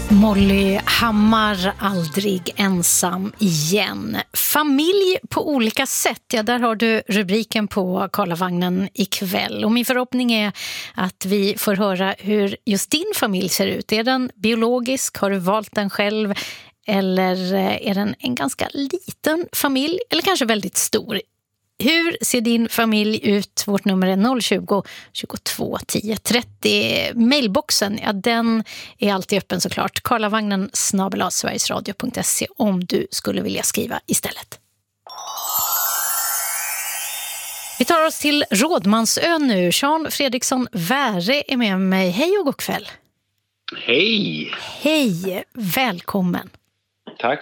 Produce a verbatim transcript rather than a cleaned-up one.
Molly Hammar, aldrig ensam igen. Familj på olika sätt, ja, där har du rubriken på Karlavagnen ikväll. Och min förhoppning är att vi får höra hur just din familj ser ut. Är den biologisk? Har du valt den själv? Eller är den en ganska liten familj? Eller kanske väldigt stor? Hur ser din familj ut? Vårt nummer är noll tjugo, tjugotvå, tio, trettio. Mailboxen, ja, den är alltid öppen såklart. Karlavagnen snabel-a sverigesradio punkt se om du skulle vilja skriva istället. Vi tar oss till Rådmansön nu. Sean Fredriksson Värre är med mig. Hej och god kväll. Hej! Hej, välkommen.